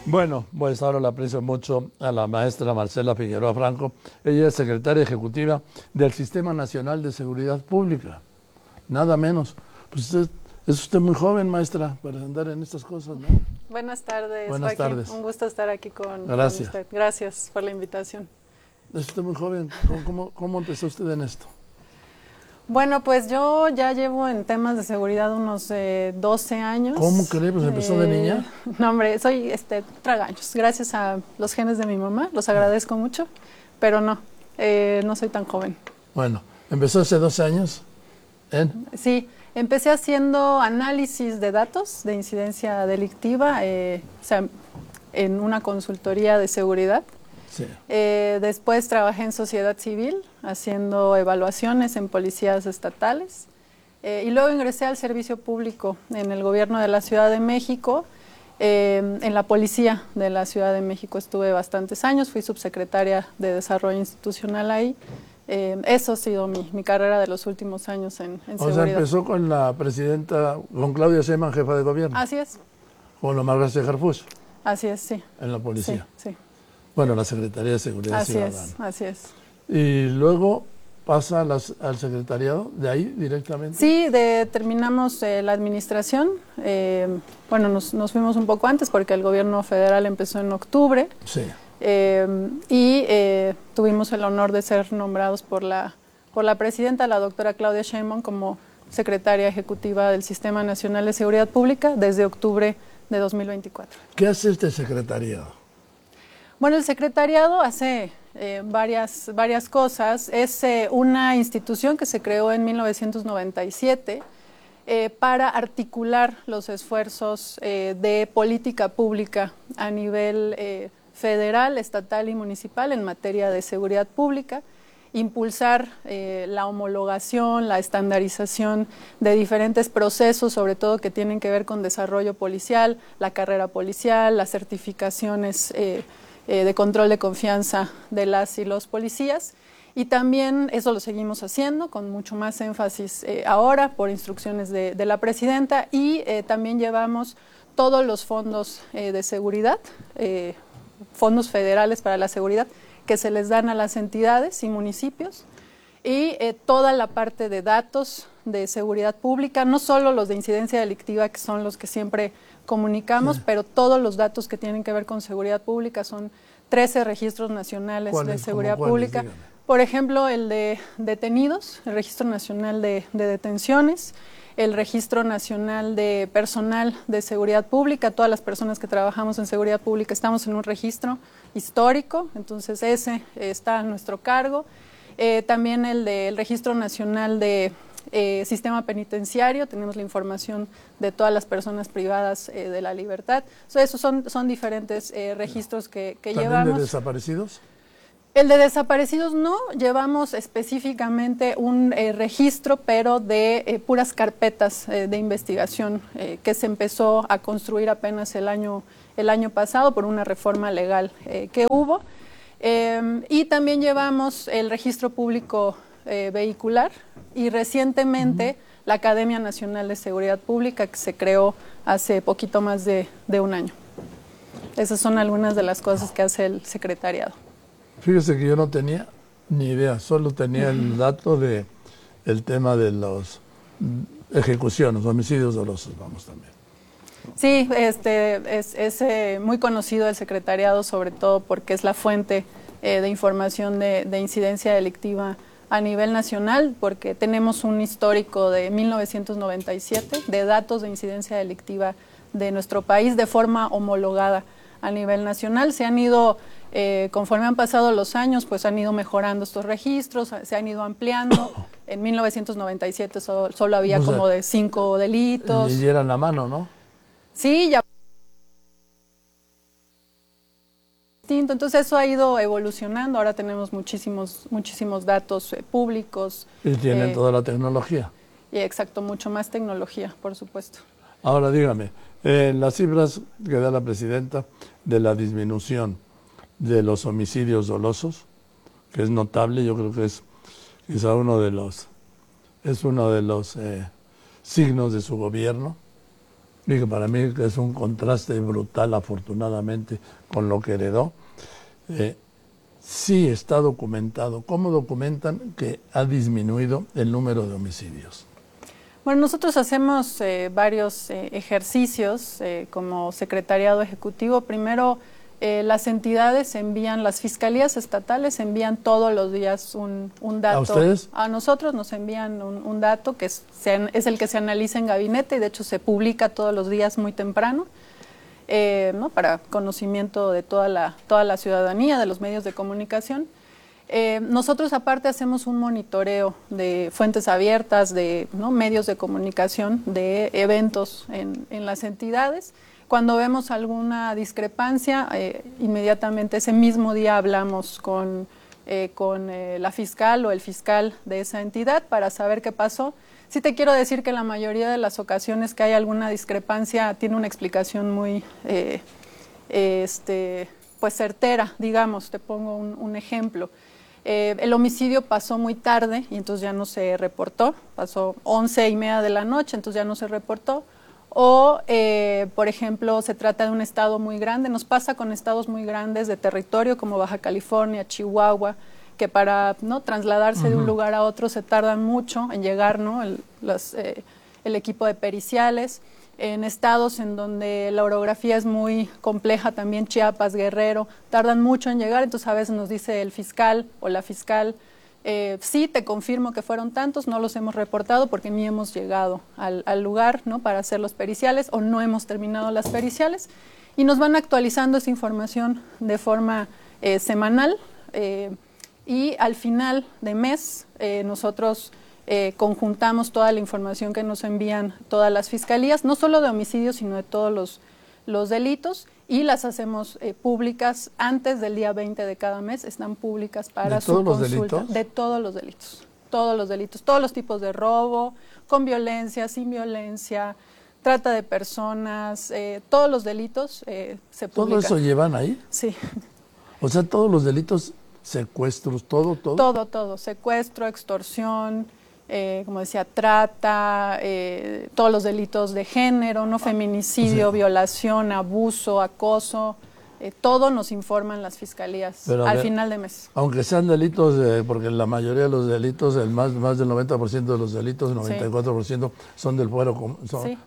Bueno, pues ahora le aprecio mucho a la maestra Marcela Figueroa Franco. Ella es secretaria ejecutiva del Sistema Nacional de Seguridad Pública. Nada menos. Pues es usted muy joven, maestra, para andar en estas cosas, ¿no? Buenas tardes, Buenas Joaquín. tardes. Un gusto estar aquí con Gracias. usted. Gracias por la invitación. Es usted muy joven. ¿Cómo empezó usted en esto? Bueno, pues yo ya llevo en temas de seguridad unos 12 años. ¿Cómo cree? Pues empezó de niña. No, hombre, soy tragaños. Gracias a los genes de mi mamá, los agradezco mucho, pero no soy tan joven. Bueno, empezó hace 12 años. Sí, empecé haciendo análisis de datos de incidencia delictiva, o sea, en una consultoría de seguridad. Sí. Después trabajé en sociedad civil, haciendo evaluaciones en policías estatales. Y luego ingresé al servicio público en el gobierno de la Ciudad de México. En la policía de la Ciudad de México estuve bastantes años, fui subsecretaria de Desarrollo Institucional ahí. Eso ha sido mi carrera de los últimos años en seguridad. O sea, empezó con la presidenta, con Claudia Sheinbaum, jefa de gobierno. Así es. Con Omar García Harfuch. Así es, sí. En la policía. Sí, sí. Bueno, la Secretaría de Seguridad Así Ciudadana. Así es. Y luego pasa al secretariado, de ahí directamente. Sí, terminamos la administración. Bueno, nos fuimos un poco antes porque el gobierno federal empezó en octubre. Sí. Tuvimos el honor de ser nombrados por la presidenta, la doctora Claudia Sheinbaum, como secretaria ejecutiva del Sistema Nacional de Seguridad Pública desde octubre de 2024. ¿Qué hace este secretariado? Bueno, el secretariado hace varias cosas. Es una institución que se creó en 1997 para articular los esfuerzos de política pública a nivel federal, estatal y municipal en materia de seguridad pública, impulsar la homologación, la estandarización de diferentes procesos, sobre todo que tienen que ver con desarrollo policial, la carrera policial, las certificaciones de control de confianza de las y los policías. Y también eso lo seguimos haciendo con mucho más énfasis ahora por instrucciones de la presidenta, y también llevamos todos los fondos de seguridad, fondos federales para la seguridad que se les dan a las entidades y municipios, y toda la parte de datos de seguridad pública, no solo los de incidencia delictiva, que son los que siempre comunicamos, sí, pero todos los datos que tienen que ver con seguridad pública. Son 13 registros nacionales de seguridad pública. Dígame. Por ejemplo, el de detenidos, el Registro Nacional de Detenciones, el Registro Nacional de Personal de Seguridad Pública. Todas las personas que trabajamos en seguridad pública estamos en un registro histórico, entonces ese está a nuestro cargo. También el del Registro Nacional de Sistema Penitenciario, tenemos la información de todas las personas privadas de la libertad. Esos son diferentes registros que llevamos. ¿También de desaparecidos? El de desaparecidos no, llevamos específicamente un registro, pero de puras carpetas de investigación que se empezó a construir apenas el año pasado por una reforma legal que hubo. Y también llevamos el registro público vehicular, y recientemente la Academia Nacional de Seguridad Pública, que se creó hace poquito más de un año. Esas son algunas de las cosas que hace el secretariado. Fíjese que yo no tenía ni idea, solo tenía el dato de el tema de las ejecuciones, homicidios dolosos, vamos también. Sí, es muy conocido el secretariado, sobre todo porque es la fuente de información de incidencia delictiva a nivel nacional, porque tenemos un histórico de 1997 de datos de incidencia delictiva de nuestro país de forma homologada a nivel nacional. Se han ido, conforme han pasado los años, pues han ido mejorando estos registros, se han ido ampliando. En 1997 solo había como de 5 delitos. Y eran a mano, ¿no? Sí, ya. Entonces eso ha ido evolucionando, ahora tenemos muchísimos datos públicos. Y tienen toda la tecnología. Y exacto, mucho más tecnología, por supuesto. Ahora dígame, las cifras que da la presidenta de la disminución de los homicidios dolosos, que es notable, yo creo que es quizá uno de los signos de su gobierno, y que para mí es un contraste brutal, afortunadamente, con lo que heredó. Sí está documentado. ¿Cómo documentan que ha disminuido el número de homicidios? Bueno, nosotros hacemos varios ejercicios como secretariado ejecutivo. Primero, las entidades envían, las fiscalías estatales envían todos los días un dato. ¿A ustedes? A nosotros nos envían un dato que es el que se analiza en gabinete y de hecho se publica todos los días muy temprano, ¿no? Para conocimiento de toda la ciudadanía, de los medios de comunicación. Nosotros aparte hacemos un monitoreo de fuentes abiertas, de ¿no? medios de comunicación, de eventos en las entidades. Cuando vemos alguna discrepancia, inmediatamente ese mismo día hablamos con la fiscal o el fiscal de esa entidad para saber qué pasó. Sí te quiero decir que la mayoría de las ocasiones que hay alguna discrepancia tiene una explicación muy pues certera, digamos. Te pongo un ejemplo. El homicidio pasó muy tarde y entonces ya no se reportó, pasó 11:30 de la noche, entonces ya no se reportó. O, por ejemplo, se trata de un estado muy grande, nos pasa con estados muy grandes de territorio como Baja California, Chihuahua, que para ¿no? trasladarse de un lugar a otro se tardan mucho en llegar, ¿no? el equipo de periciales. En estados en donde la orografía es muy compleja, también Chiapas, Guerrero, tardan mucho en llegar, entonces a veces nos dice el fiscal o la fiscal, sí, te confirmo que fueron tantos, no los hemos reportado porque ni hemos llegado al lugar ¿no? para hacer los periciales o no hemos terminado las periciales y nos van actualizando esa información de forma semanal y al final de mes nosotros conjuntamos toda la información que nos envían todas las fiscalías, no solo de homicidios sino de todos los delitos y las hacemos públicas antes del día 20 de cada mes, están públicas para su consulta. ¿De todos los delitos? De todos los delitos, todos los tipos de robo, con violencia, sin violencia, trata de personas, todos los delitos se publican. ¿Todo eso llevan ahí? Sí. O sea, todos los delitos, secuestros, todo. Todo, secuestro, extorsión, como decía, trata, todos los delitos de género, no feminicidio, violación, abuso, acoso, todo nos informan las fiscalías al final de mes. Aunque sean delitos, porque la mayoría de los delitos, más del 90% de los delitos, 94% son del fuero común. Sí,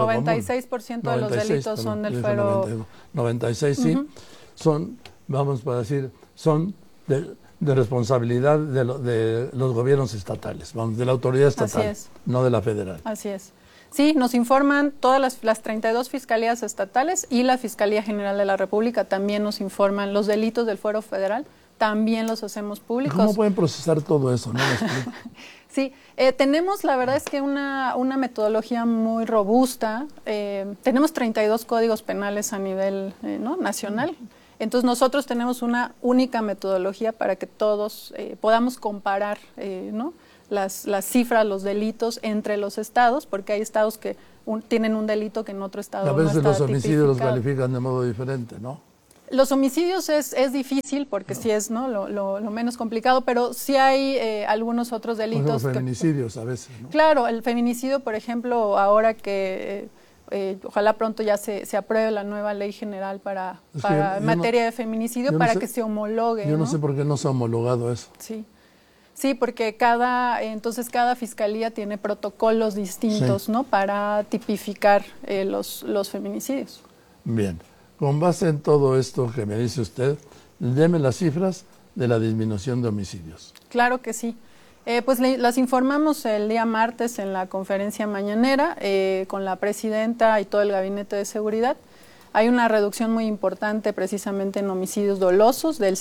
96% de los delitos son del fuero. 96, sí, son, vamos a decir, son de responsabilidad de los gobiernos estatales, vamos, de la autoridad estatal, no de la federal. Así es. Sí, nos informan todas las 32 fiscalías estatales y la Fiscalía General de la República también nos informan los delitos del fuero federal, también los hacemos públicos. ¿Cómo pueden procesar todo eso? ¿No? Sí, tenemos la verdad es que una metodología muy robusta, tenemos 32 códigos penales a nivel ¿no? nacional. Entonces nosotros tenemos una única metodología para que todos podamos comparar ¿no? las cifras, los delitos entre los estados, porque hay estados que tienen un delito que en otro estado no está tipificado. A veces los homicidios los califican de modo diferente, ¿no? Los homicidios es difícil porque sí es ¿no? lo menos complicado, pero sí hay algunos otros delitos. Los feminicidios a veces, ¿no? Claro, el feminicidio, por ejemplo, ahora que ojalá pronto ya se apruebe la nueva ley general para materia de feminicidio para que se homologue. Yo no sé por qué no se ha homologado eso. Sí, porque cada fiscalía tiene protocolos distintos, ¿no? Para tipificar los feminicidios. Bien, con base en todo esto que me dice usted, deme las cifras de la disminución de homicidios. Claro que sí. Pues las informamos el día martes en la conferencia mañanera con la presidenta y todo el gabinete de seguridad. Hay una reducción muy importante precisamente en homicidios dolosos del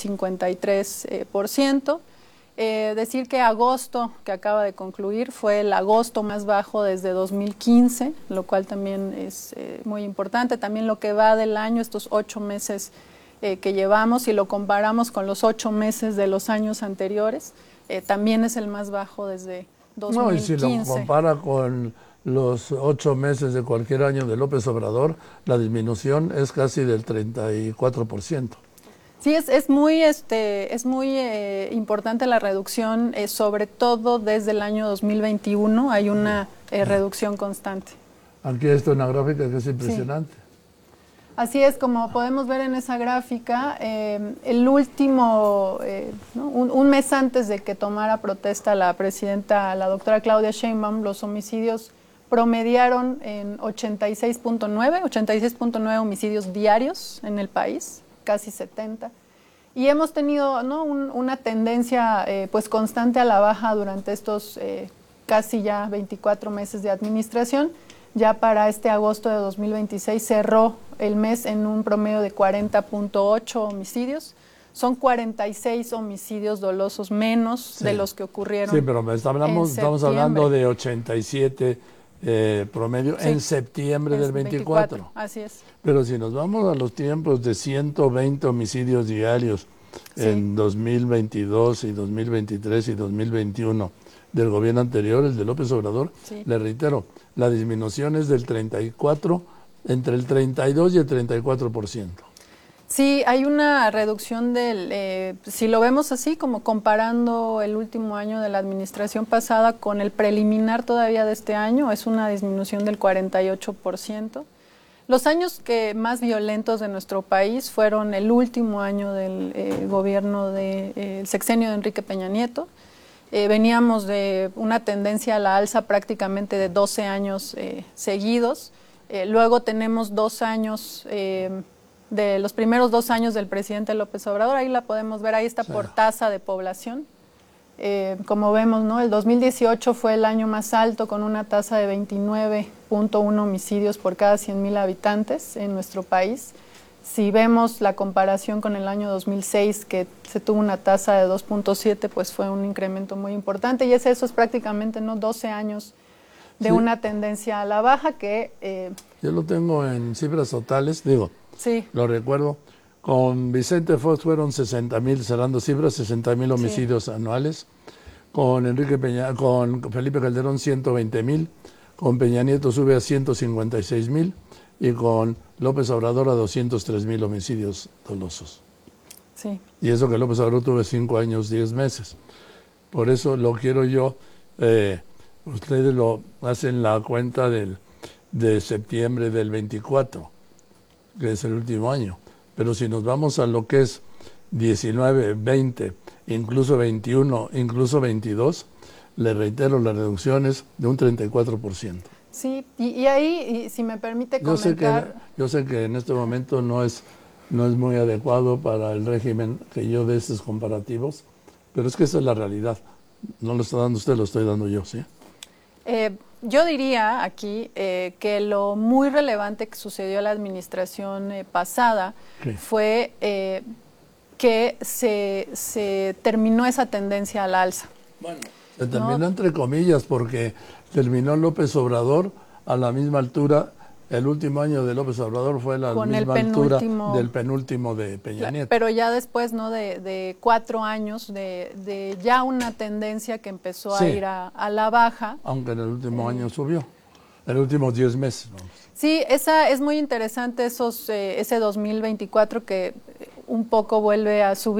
53%. Decir que agosto, que acaba de concluir, fue el agosto más bajo desde 2015, lo cual también es muy importante. También lo que va del año, estos 8 meses que llevamos, si lo comparamos con los 8 meses de los años anteriores, también es el más bajo desde 2015. No, y si lo compara con los 8 meses de cualquier año de López Obrador, la disminución es casi del 34%. Sí, es muy importante la reducción, sobre todo desde el año 2021 hay una reducción constante. Aquí está una gráfica que es impresionante. Sí. Así es, como podemos ver en esa gráfica, el último, ¿no? un mes antes de que tomara protesta la presidenta, la doctora Claudia Sheinbaum, los homicidios promediaron en 86.9 homicidios diarios en el país, casi 70. Y hemos tenido, ¿no? una tendencia pues constante a la baja durante estos casi ya 24 meses de administración. Ya para este agosto de 2026 cerró el mes en un promedio de 40.8 homicidios. Son 46 homicidios dolosos menos de los que ocurrieron. Sí, pero estamos hablando de 87 promedio en septiembre del 24. Así es. Pero si nos vamos a los tiempos de 120 homicidios diarios en 2022 y 2023 y 2021 del gobierno anterior, el de López Obrador, le reitero, la disminución es del 34, entre el 32 y el 34%. Sí, hay una reducción del, si lo vemos así, como comparando el último año de la administración pasada con el preliminar todavía de este año, es una disminución del 48%. Los años más violentos de nuestro país fueron el último año del gobierno del sexenio de Enrique Peña Nieto. Veníamos de una tendencia a la alza prácticamente de 12 años seguidos. Luego tenemos 2 años, de los primeros 2 años del presidente López Obrador, ahí la podemos ver, ahí está por tasa de población. Como vemos, ¿no? El 2018 fue el año más alto con una tasa de 29.1 homicidios por cada 100,000 habitantes en nuestro país. Si vemos la comparación con el año 2006, que se tuvo una tasa de 2.7, pues fue un incremento muy importante. Y eso es prácticamente 12 años de una tendencia a la baja que... Yo lo tengo en cifras totales, lo recuerdo. Con Vicente Fox fueron 60,000, cerrando cifras, 60,000 homicidios anuales. Con con Felipe Calderón 120,000. Con Peña Nieto sube a 156,000. Y con López Obrador a 203,000 homicidios dolosos. Sí. Y eso que López Obrador tuvo 5 años, 10 meses. Por eso lo quiero yo, ustedes lo hacen la cuenta de septiembre del 24, que es el último año. Pero si nos vamos a lo que es 19, 20, incluso 21, incluso 22, le reitero, la reducción es de un 34%. Sí, y ahí, si me permite comentar... Yo sé que en este momento no es muy adecuado para el régimen que yo dé estos comparativos, pero es que esa es la realidad. No lo está dando usted, lo estoy dando yo, ¿sí? Yo diría aquí que lo muy relevante que sucedió en la administración pasada fue que se terminó esa tendencia al alza. Bueno, se terminó entre comillas porque terminó López Obrador a la misma altura. El último año de López Obrador fue a la misma altura del penúltimo de Peña Nieto. Pero ya después, ¿no? de 4 años, de ya una tendencia que empezó a ir a la baja. Aunque en el último año subió, en los últimos 10 meses. Vamos. Sí, esa es muy interesante, ese 2024 que un poco vuelve a subir.